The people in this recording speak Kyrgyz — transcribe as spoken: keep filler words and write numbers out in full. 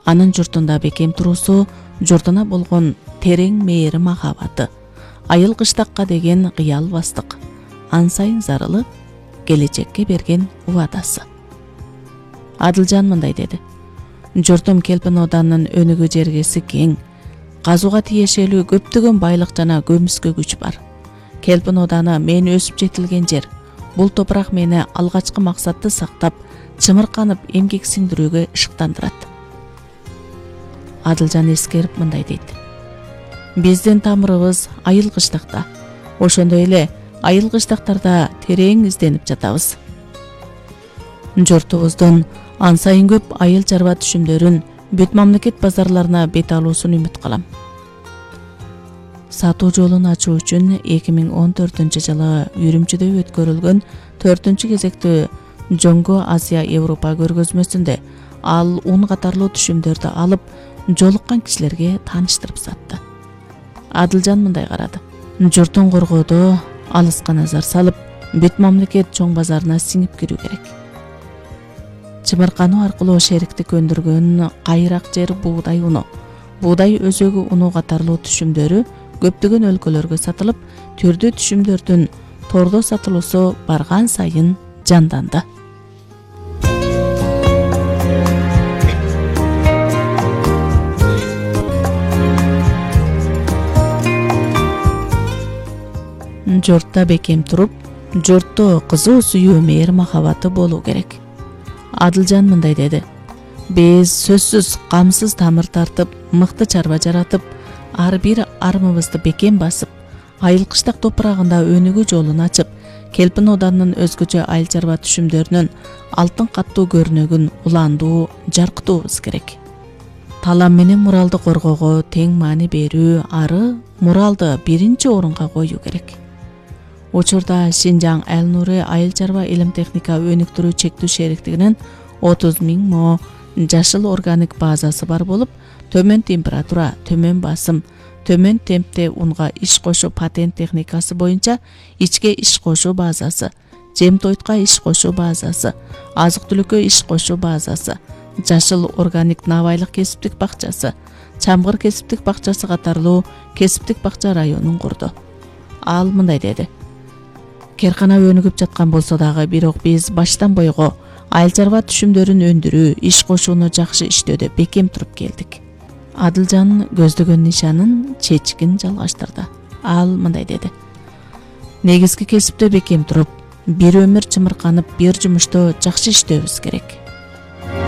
анын журтунда бекем туруусу, журтуна болгон терең мээри махабаты, айыл кыштакка деген кыялбастык, ан сайын зарылы келечекке берген убадасы. Адылжан мындай деди: журтум Келпин Оданынын өнүгүү жергеси кең, казууга тиешелүү көптөгөн байлык жана көмүскө күч бар. Келпин Оданы мен өсүп жетилген жер. Бул топурак мени алгачкы максатты сактап, чымырканып эмгек сиңдирүүгө ышыктандырат. Адылжан эскерип мындай дейт: биздин тамырыбыз айыл кыштакта, ошондой эле айыл кыштактарда терең изденип жатабыз. Журтубуздун ан сайын көп айыл чарба түшүмдөрүн бүт мамлекет базарларына бет алуусун үмүт кылам. Сатуу жолун ачуу үчүн эки миң он төртүнчү жылы Үрүмчүдө өткөрүлгөн төртүнчү кезектүү Жоңго Азия Европа көргөзмөсүндө ал он катарлуу түшүмдөрдү алып, жолуккан кишилерге тааныштырып сатты. Адылжан мындай карады: журтун коргоодо алыска назар салып, бүт мамлекет чоң базарына сиңип кирүү керек. Чымыркануу аркылуу шериктик өндүргөн кайрак жер буудай уну, буудай өзөгү уну катарлуу түшүмдөрү көптөгөн өлкөлөргө сатылып, түрдүү түшүмдөрдүн тордо сатылуусу барган сайын жанданды. Журтта бекем туруп, журтто кызуу сүйүү мээр махабаты болуу керек. Адылжан мындай деди: биз сөзсүз камсыз тамыр тартып, мыкты чарба жаратып, ар бир армыбызды бекем басып, айыл кыштак топурагында өнүгүү жолун ачып, Келпин Оданынын өзгөчө айыл чарба түшүмдөрүнүн алтын каттуу көрнөгүн уландуу, жаркытуубуз керек. Талам менен муралды коргоого тең маани берүү, ары муралды биринчи орунга коюу керек. Учурда Шинжаң Эл-Нури айыл чарба илим техника өнүктүрүү чектүү шериктигинин отуз миң мо жашыл органик базасы бар болуп, төмөн температура, төмөн басым, төмөн темпте унга иш кошуу патент техникасы боюнча ичке иш кошуу базасы, жем-тойтка иш кошуу базасы, азык-түлүккө иш кошуу базасы, жашыл органик набайлык кесиптик бакчасы, чамгыр кесиптик бакчасы катарлуу кесиптик бакча районун курду. Ал мындай деди: керкана өнүгүп жаткан болсо дагы, бирок биз баштан бойго айыл чарба түшүмдөрүн өндүрүү, иш кошууну жакшы иштөөдө бекем туруп келдик. Адылжан көздөгөн нишанын чечкин жалгаштырды. Ал мындай деди: негизги кесипте бекем туруп, бир өмүр чымырканып, бир жумушто жакшы иштөөбүз керек.